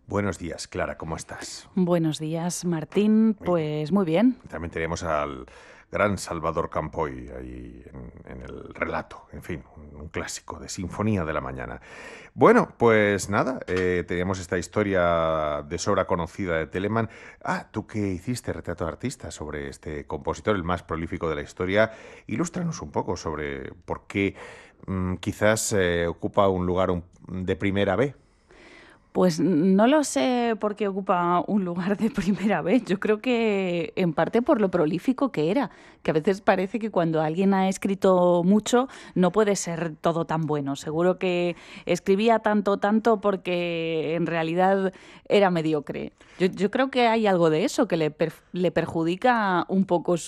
Buenos días, Clara, ¿cómo estás? Buenos días, Martín. Muy bien. Pues muy bien. También tenemos al gran Salvador Campoy ahí en el relato, en fin, un clásico de Sinfonía de la Mañana. Bueno, pues nada, teníamos esta historia de sobra conocida de Telemann. Ah, tú que hiciste retrato de artista sobre este compositor, el más prolífico de la historia, ilústranos un poco sobre por qué quizás ocupa un lugar de primera B. Pues no lo sé por qué ocupa un lugar de primera vez. Yo creo que en parte por lo prolífico que era, que a veces parece que cuando alguien ha escrito mucho no puede ser todo tan bueno. Seguro que escribía tanto porque en realidad era mediocre. Yo creo que hay algo de eso que le perjudica un poco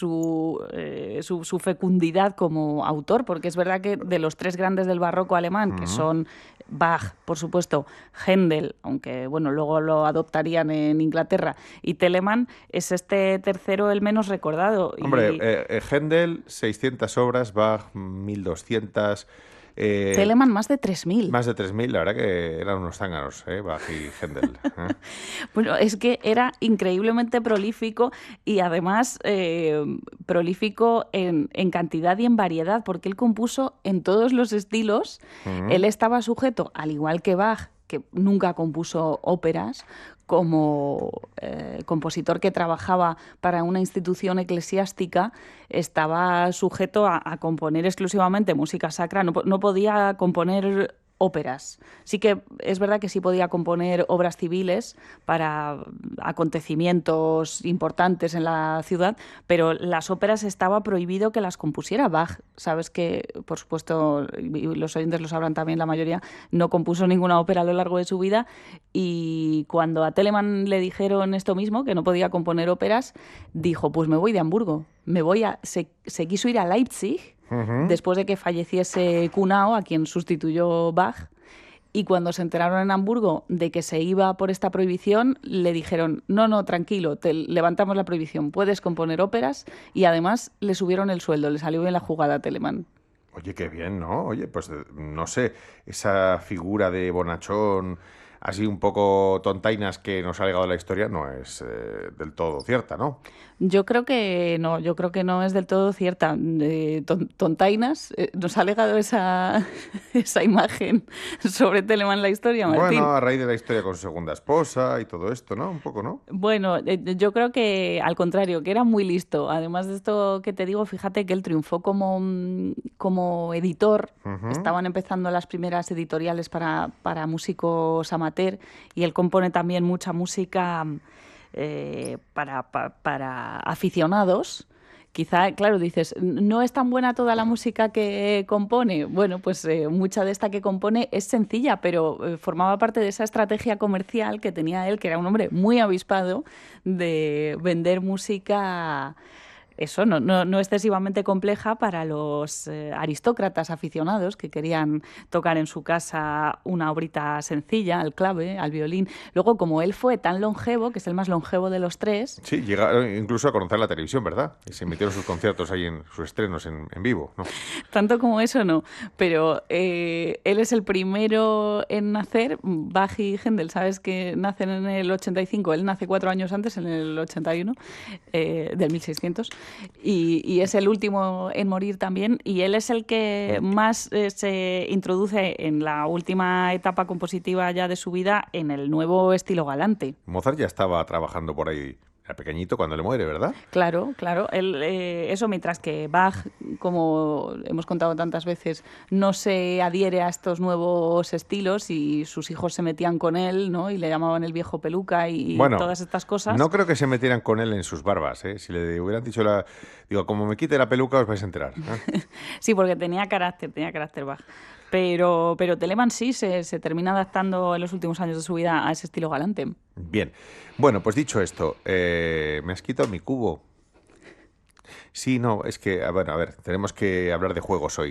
su fecundidad como autor, porque es verdad que de los tres grandes del barroco alemán, que Mm. son Bach, por supuesto, Händel, aunque bueno, luego lo adoptarían en Inglaterra, y Telemann, es este tercero el menos recordado. Hombre, Y Händel, 600 obras, Bach, 1200, eh, Telemann más de 3.000. más de 3000, la verdad que eran unos zánganos, Bach y Händel. Bueno, es que era increíblemente prolífico y además prolífico en cantidad y en variedad, porque él compuso en todos los estilos. Mm. Él estaba sujeto, al igual que Bach, que nunca compuso óperas, como compositor que trabajaba para una institución eclesiástica, estaba sujeto a componer exclusivamente música sacra, no podía componer óperas. Sí que es verdad que sí podía componer obras civiles para acontecimientos importantes en la ciudad, pero las óperas estaba prohibido que las compusiera Bach. Sabes que, por supuesto, y los oyentes lo sabrán también, la mayoría no compuso ninguna ópera a lo largo de su vida, y cuando a Telemann le dijeron esto mismo, que no podía componer óperas, dijo, pues me voy de Hamburgo, se quiso ir a Leipzig Ujú. después de que falleciese Cunao, a quien sustituyó Bach, y cuando se enteraron en Hamburgo de que se iba por esta prohibición, le dijeron, no, tranquilo, te levantamos la prohibición, puedes componer óperas, y además le subieron el sueldo, le salió bien la jugada a Telemann. Oye, qué bien, ¿no? Oye, pues no sé, esa figura de bonachón, así un poco tontainas que nos ha legado la historia, no es del todo cierta, ¿no? Yo creo que no es del todo cierta. Tontainas, nos ha legado esa imagen sobre Telemann la historia, Martín. Bueno, a raíz de la historia con su segunda esposa y todo esto, ¿no? Un poco, ¿no? Bueno, yo creo que al contrario, que era muy listo. Además de esto que te digo, fíjate que él triunfó como editor. Ujú. Estaban empezando las primeras editoriales para músicos amateur, y él compone también mucha música para aficionados. Quizá, claro, dices, no es tan buena toda la música que compone. Bueno, pues mucha de esta que compone es sencilla, pero formaba parte de esa estrategia comercial que tenía él, que era un hombre muy avispado, de vender música, eso, no excesivamente compleja para los aristócratas aficionados que querían tocar en su casa una obrita sencilla, al clave, al violín. Luego, como él fue tan longevo, que es el más longevo de los tres. Sí, llegaron incluso a conocer la televisión, ¿verdad? Y se emitieron sus conciertos ahí en sus estrenos en vivo, ¿no? Tanto como eso no, pero él es el primero en nacer. Bach y Händel, sabes que nacen en el 85, él nace 4 años antes, en el 81, del 1600, y es el último en morir también, y él es el que más se introduce en la última etapa compositiva ya de su vida en el nuevo estilo galante. Mozart ya estaba trabajando por ahí, era pequeñito cuando le muere, ¿verdad? Claro, claro. Eso mientras que Bach, como hemos contado tantas veces, no se adhiere a estos nuevos estilos, y sus hijos se metían con él, ¿no? Y le llamaban el viejo peluca y Bueno, todas estas no cosas. creo que se metieran con él en sus barbas, ¿eh? Si le hubieran dicho Digo, como me quite la peluca os vais a enterar, ¿eh? Sí, porque tenía carácter Bach. Pero Telemann sí se termina adaptando en los últimos años de su vida a ese estilo galante. Bien. Bueno, pues dicho esto, me has quitado mi cubo. Sí, no, es que, bueno, a ver, tenemos que hablar de juegos hoy.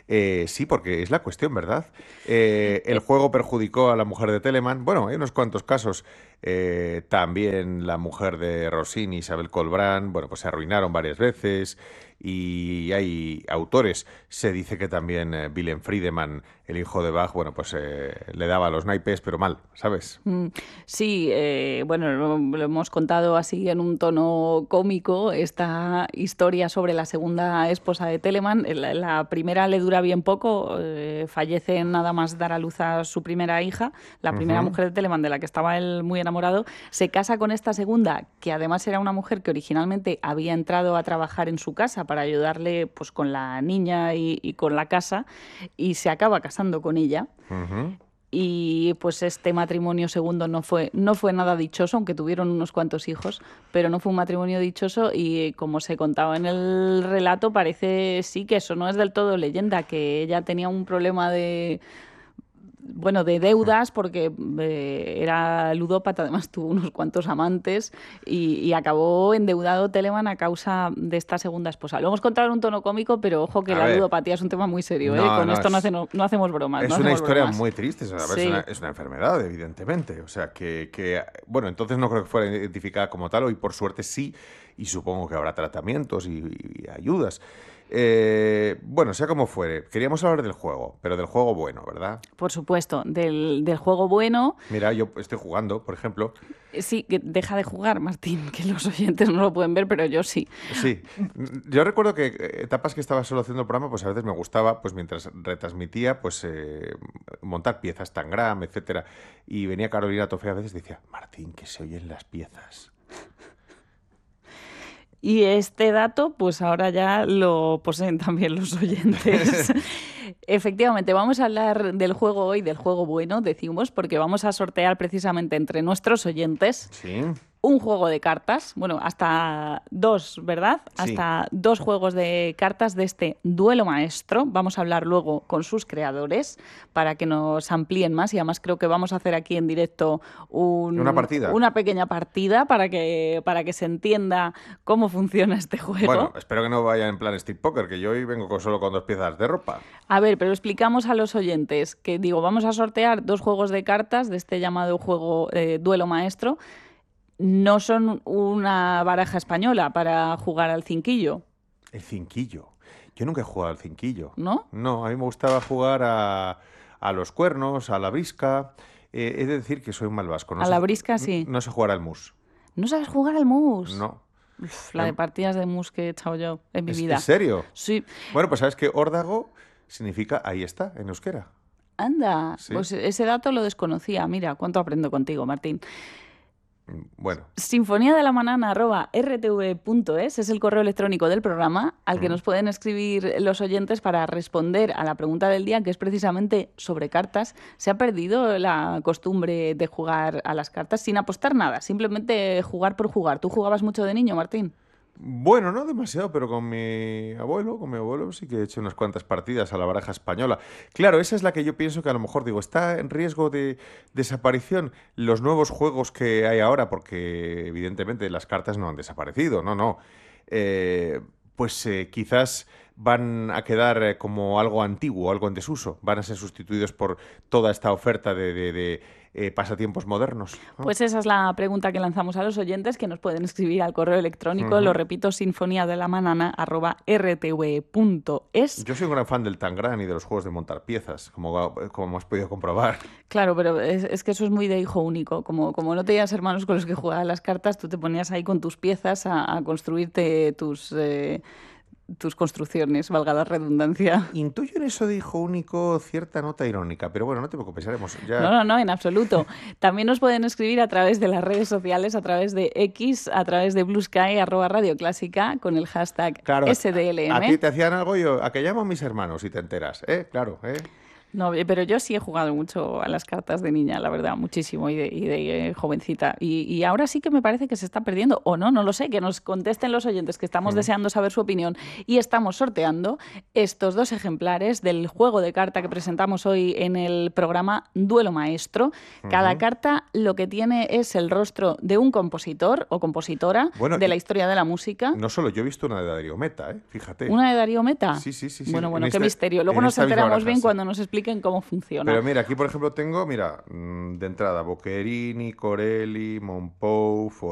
Sí, porque es la cuestión, ¿verdad? El juego perjudicó a la mujer de Telemann. Bueno, hay unos cuantos casos. También la mujer de Rossini, Isabel Colbrán, bueno, pues se arruinaron varias veces. Y hay autores. Se dice que también Willem Friedemann, el hijo de Bach, bueno, pues le daba los naipes, pero mal, ¿sabes? Sí, bueno, lo hemos contado así en un tono cómico, esta historia sobre la segunda esposa de Telemann. La primera le dura bien poco, fallece nada más dar a luz a su primera hija, la primera Ujú. mujer de Telemann, de la que estaba él muy enamorado. Se casa con esta segunda, que además era una mujer que originalmente había entrado a trabajar en su casa para ayudarle pues, con la niña y con la casa, y se acaba casando con ella. Ujú. Y pues este matrimonio segundo no fue nada dichoso, aunque tuvieron unos cuantos hijos, pero no fue un matrimonio dichoso y como se contaba en el relato, parece sí que eso no es del todo leyenda, que ella tenía un problema de, bueno, de deudas porque era ludópata, además tuvo unos cuantos amantes y acabó endeudado Telemann a causa de esta segunda esposa. Lo hemos contado en un tono cómico, pero ojo que A la ver, ludopatía es un tema muy serio, ¿eh? no, Con no, esto no hacemos bromas, no es una hacemos historia bromas. muy triste, a ver, Sí. es una enfermedad, evidentemente. O sea, bueno, entonces no creo que fuera identificada como tal, hoy por suerte sí, y supongo que habrá tratamientos y ayudas. Bueno, sea como fuere, queríamos hablar del juego, pero del juego bueno, ¿verdad? Por supuesto, del juego bueno. Mira, yo estoy jugando, por ejemplo. Sí, que deja de jugar, Martín, que los oyentes no lo pueden ver, pero yo sí. Sí, yo recuerdo que etapas que estaba solo haciendo el programa, pues a veces me gustaba, pues mientras retransmitía, pues montar piezas, Tangram, etcétera. Y venía Carolina Tofe a veces y decía, Martín, que se oyen las piezas. Y este dato, pues ahora ya lo poseen también los oyentes. Efectivamente, vamos a hablar del juego hoy, del juego bueno, decimos, porque vamos a sortear precisamente entre nuestros oyentes Sí, un juego de cartas, bueno, hasta dos, ¿verdad? sí. Hasta dos juegos de cartas de este duelo maestro. Vamos a hablar luego con sus creadores para que nos amplíen más y además creo que vamos a hacer aquí en directo Una partida. una pequeña partida para que se entienda cómo funciona este Bueno, juego. espero que no vaya en plan Street Poker, que yo hoy vengo solo con dos piezas de ropa. A ver, pero explicamos a los oyentes que digo, vamos a sortear dos juegos de cartas de este llamado juego duelo maestro. No son una baraja española para jugar al cinquillo, El cinquillo. Yo nunca he jugado al cinquillo. ¿no? No, a mí me gustaba jugar a los cuernos, a la brisca. He de decir que soy un mal vasco. A la brisca sí. No sé jugar al mus. ¿No sabes jugar al mus? No. Uf, la de Em, partidas de mus que he echado yo en mi ¿En vida. serio? Sí, Bueno, pues sabes que órdago significa ahí está, en euskera. anda, Sí. pues ese dato lo desconocía. Mira, cuánto aprendo contigo, Martín. Bueno. Sinfonía de la manana @rtv.es es el correo electrónico del programa al que Mm. nos pueden escribir los oyentes para responder a la pregunta del día, que es precisamente sobre cartas. ¿Se ha perdido la costumbre de jugar a las cartas sin apostar nada? Simplemente jugar por jugar. ¿Tú jugabas mucho de niño, Martín? Bueno, no demasiado, pero con mi abuelo sí que he hecho unas cuantas partidas a la baraja española. Claro, esa es la que yo pienso que a lo mejor digo, está en riesgo de desaparición los nuevos juegos que hay ahora, porque evidentemente las cartas no han desaparecido, no, no. Eh, quizás van a quedar como algo antiguo, algo en desuso, van a ser sustituidos por toda esta oferta de pasatiempos modernos, ¿no? Pues esa es la pregunta que lanzamos a los oyentes, que nos pueden escribir al correo electrónico, lo Ujú. repito, sinfoniadelamanana@rtv.es. Yo soy un gran fan del Tangram y de los juegos de montar piezas, como has podido comprobar. Claro, pero es que eso es muy de hijo único. Como no tenías hermanos con los que jugaban las cartas, tú te ponías ahí con tus piezas a construirte tus construcciones, valga la redundancia. Intuyo en eso de hijo único cierta nota irónica, pero bueno, no te preocupes, haremos No, ya. no, no, en absoluto. También nos pueden escribir a través de las redes sociales, a través de X, a través de Blue Sky, @Radio Clásica, con el hashtag Claro, a ti SDLM. te hacían algo yo, a que llamo a mis hermanos y te enteras, ¿eh? Claro, ¿eh? No, pero yo sí he jugado mucho a las cartas de niña, la verdad, muchísimo, y de jovencita. Y ahora sí que me parece que se está perdiendo, o no, no lo sé, que nos contesten los oyentes, que estamos deseando saber su opinión. Y estamos sorteando estos 2 ejemplares del juego de carta que presentamos hoy en el programa Duelo Maestro. Cada carta lo que tiene es el rostro de un compositor o compositora Bueno, de la historia de la música. no solo, yo he visto una de Darío Meta, fíjate. ¿Una de Darío Meta? Sí, sí, sí. Bueno, En qué misterio. Luego en nos esta misma enteramos baraja, bien sí. cuando nos expliquen cómo funciona. Pero mira, aquí por ejemplo tengo, mira, de entrada, Boccherini, Corelli, Monpou,